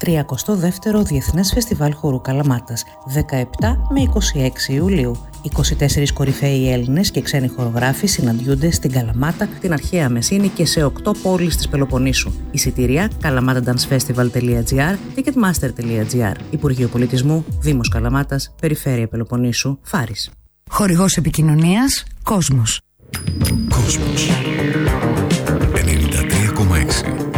32ο Διεθνές Φεστιβάλ Χορού Καλαμάτας, 17 με 26 Ιουλίου. 24 κορυφαίοι Έλληνες και ξένοι χορογράφοι συναντιούνται στην Καλαμάτα, την αρχαία Μεσίνη και σε 8 πόλεις της Πελοποννήσου. Εισιτήρια kalamatadancefestival.gr, ticketmaster.gr. Υπουργείο Πολιτισμού, Δήμος Καλαμάτας, Περιφέρεια Πελοποννήσου, Φάρης. Χορηγός επικοινωνίας, Κόσμος. Κόσμος 93,6.